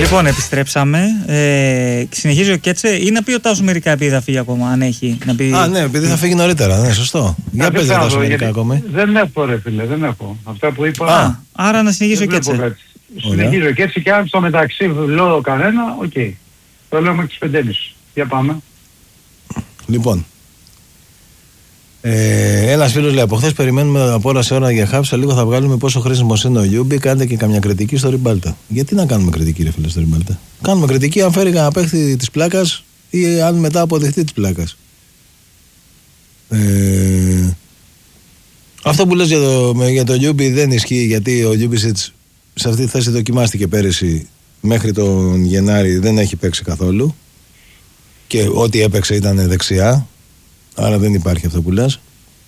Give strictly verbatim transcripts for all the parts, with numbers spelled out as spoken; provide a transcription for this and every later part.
Λοιπόν, επιστρέψαμε. Ε, συνεχίζει ο Κέτσε ή να πει ο Τάσο μερικά επειδή θα φύγει ακόμα, αν έχει να πει. Α, ναι, επειδή θα φύγει νωρίτερα, ναι, σωστό. Για πες, Τάσο μερικά ακόμη. Δεν έχω, ρε φίλε, δεν έχω. Αυτά που είπα. Α, άρα να συνεχίσει ο Κέτσε. Συνεχίζει ο Κέτσε και αν στο μεταξύ λέω κανένα, οκ. Okay. Το λέμε και στις πέντε. Για πάμε. Λοιπόν. Ε, ένας φίλος λέει: από χθες περιμένουμε από ώρα σε ώρα για χάφ. Σε λίγο θα βγάλουμε πόσο χρήσιμο είναι ο Γιούμπι. Κάντε και καμιά κριτική στο Ριμπάλτα. Γιατί να κάνουμε κριτική, ρε φίλε, στο Ριμπάλτα? Κάνουμε κριτική αν φέρει κανένα παίχτη της πλάκας ή αν μετά αποδειχτεί της πλάκας. Ε, αυτό που λες για το, για το Γιούμπι δεν ισχύει, γιατί ο Γιούμπισιτς σε αυτή τη θέση δοκιμάστηκε πέρυσι. Μέχρι τον Γενάρη δεν έχει παίξει καθόλου. Και ό,τι έπαιξε ήταν δεξιά. Άρα δεν υπάρχει αυτό που λες.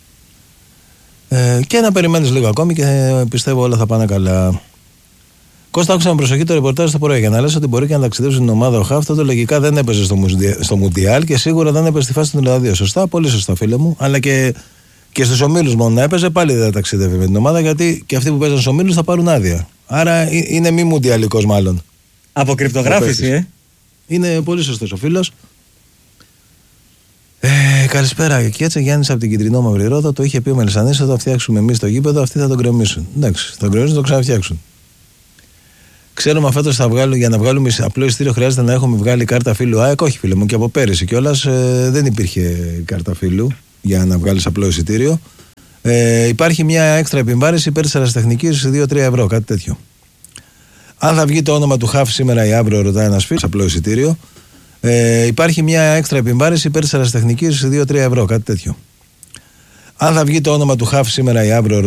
Ε, και να περιμένεις λίγο ακόμη και πιστεύω όλα θα πάνε καλά. Κώστα, άκουσα με προσοχή το ρεπορτάζ στο πρωί. Για να λες ότι μπορεί και να ταξιδέψει την ομάδα ο Χαφ, τότε λογικά δεν έπαιζε στο, στο Μουντιάλ και σίγουρα δεν έπαιζε στη φάση του τριάντα δύο. Σωστά, πολύ σωστά, φίλε μου. Αλλά και, και στους ομίλους μόνο να έπαιζε, πάλι δεν θα ταξιδεύει με την ομάδα, γιατί και αυτοί που παίζουν στους ομίλους θα πάρουν άδεια. Άρα είναι μη μουντιαλικός μάλλον. Από κρυπτογράφηση, ε. Είναι πολύ σωστός ο φίλος. Ε, καλησπέρα. Και έτσι Γιάννης από την Κεντρινό Μαύρη Ρόδα το είχε πει ο Μελισσανής: θα το φτιάξουμε εμείς το γήπεδο, αυτοί θα τον γκρεμίσουν. Εντάξει, θα τον γκρεμίσουν, θα το ξαναφτιάξουν. Ξέρουμε φέτος θα βγάλουμε, για να βγάλουμε απλό εισιτήριο χρειάζεται να έχουμε βγάλει κάρτα φύλου ΑΕΚ. Όχι, φίλε μου, και από πέρυσι κιόλας ε, δεν υπήρχε κάρτα φύλου για να βγάλεις απλό εισιτήριο. Ε, υπάρχει μια έξτρα επιβάρυνση υπέρ της αεραστεχνικής δύο τρία ευρώ, κάτι τέτοιο. Αν θα βγει το όνομα του Χαφ σήμερα ή αύριο, ρωτάει ένας φίλος, απλό εισιτήριο. Ε, υπάρχει μια έξτρα επιβάρυνση υπέρ της αεραστεχνικής δύο τρία ευρώ, κάτι τέτοιο. Αν θα βγει το όνομα του Χαφ σήμερα ή αύριο,